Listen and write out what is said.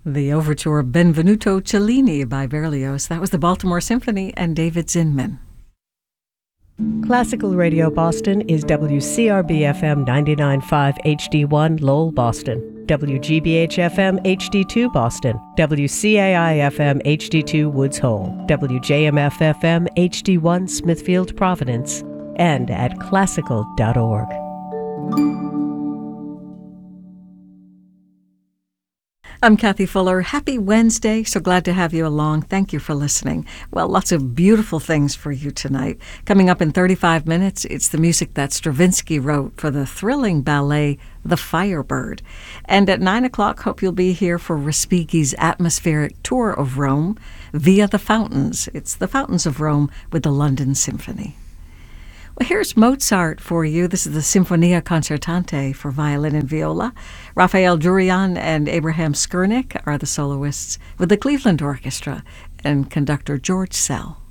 The overture Benvenuto Cellini by Berlioz. That was the Baltimore Symphony and David Zinman. Classical Radio Boston is WCRB-FM 99.5 HD1 Lowell, Boston, WGBH-FM HD2 Boston, WCAI-FM HD2 Woods Hole, WJMF-FM HD1 Smithfield, Providence, and at classical.org. I'm Kathy Fuller. Happy Wednesday. So glad to have you along. Thank you for listening. Well, lots of beautiful things for you tonight. Coming up in 35 minutes, it's the music that Stravinsky wrote for the thrilling ballet The Firebird. And at 9 o'clock, hope you'll be here for Respighi's atmospheric tour of Rome via the fountains. It's the Fountains of Rome with the London Symphony. Well, here's Mozart for you. This is the Sinfonia Concertante for violin and viola. Raphael Jurian and Abraham Skurnik are the soloists with the Cleveland Orchestra and conductor George Sell.